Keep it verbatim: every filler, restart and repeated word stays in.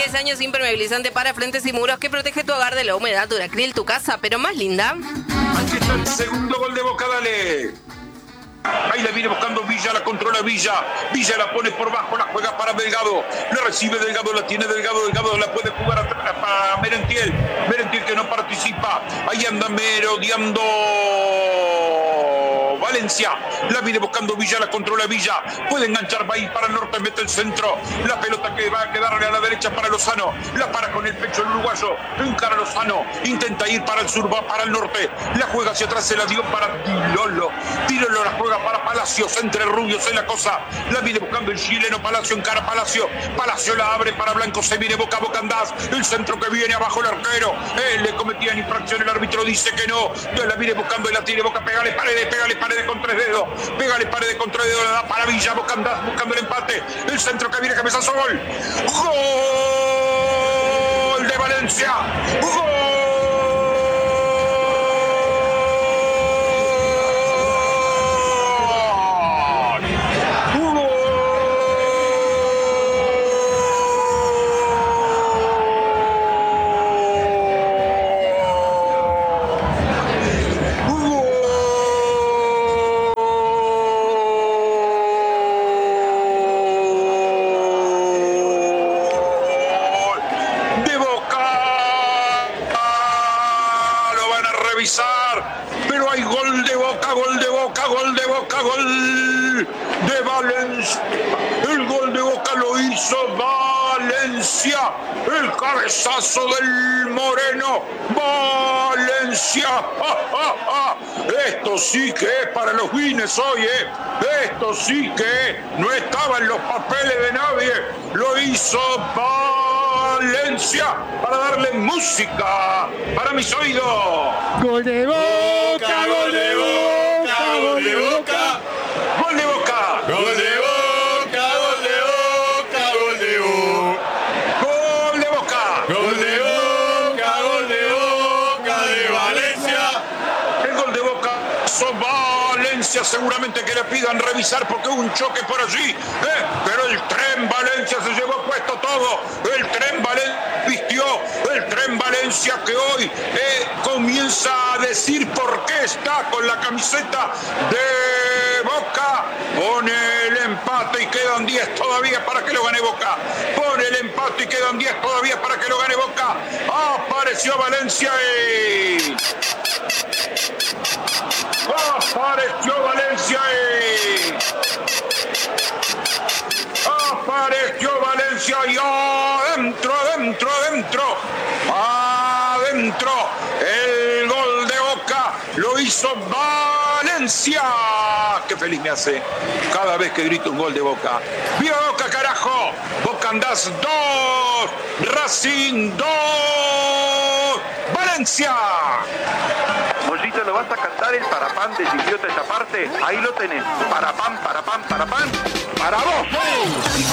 diez años impermeabilizante para frentes y muros que protege tu hogar de la humedad. Duracril, tu casa, pero más linda. Aquí está el segundo gol de Boca, dale. Ahí la viene buscando Villa, la controla Villa. Villa la pone por bajo, la juega para Delgado. La recibe Delgado, la tiene Delgado. Delgado la puede jugar atrás para Merentiel. Merentiel que no participa. Ahí anda merodeando Valencia. La viene buscando Villa, la controla Villa. Puede enganchar, va a ir para el norte, mete el centro. La pelota que va a quedarle a la derecha para Lozano. La para con el pecho el uruguayo. Encara Lozano. Intenta ir para el sur, va para el norte. La juega hacia atrás, se la dio para Dilolo. Dilolo la juega para Palacios, entre rubios en la cosa. La viene buscando el chileno Palacio, encara Palacio. Palacio la abre para Blanco, se viene Boca, Boca andás. El centro que viene abajo el arquero. Él le cometía infracción, el árbitro dice que no. Entonces la viene buscando y la tiene Boca, pégale paredes, pégale paredes con tres dedos. Pégale paredes con tres dedos, la da para Villa, Boca andás buscando el empate. El centro que viene, cabezazo, gol. Gol de Valencia. Gol. Pero hay gol de Boca, gol de Boca, gol de Boca, gol de Valencia. El gol de Boca lo hizo Valencia. El cabezazo del Moreno. Valencia. ¡Ja, ja, ja! Esto sí que es para los Guinness hoy, ¿eh? Esto sí que no estaba en los papeles de nadie. Lo hizo Valencia para darle música para mis oídos. Gol de Boca, gol de Boca, gol de Boca, gol de Boca, gol de Boca, gol de Boca, gol de Boca, gol de Boca, gol de Boca, gol de Boca de Valencia. El gol de Boca son Valencia, seguramente que le pidan revisar porque hubo un choque por allí, ¿eh? Pero el tren Valencia se llevó puesto todo. El tren Valencia vistió, el tren Valencia que hoy eh, comienza a decir por qué está con la camiseta de Boca. Pone el empate y quedan diez todavía para que lo gane Boca. Pone el empate y quedan diez todavía para que lo gane Boca. Apareció Valencia y... Apareció Valencia y... Apareció Valencia y adentro, adentro, adentro, adentro. El gol de Boca lo hizo Valencia. Qué feliz me hace cada vez que grito un gol de Boca. ¡Viva Boca, carajo! Boca andás dos, Racing dos, Valencia. Mollito, ¿lo vas a cantar el parapán de Idiota esa parte? Ahí lo tenés. Parapán, parapán, parapán. Para vos.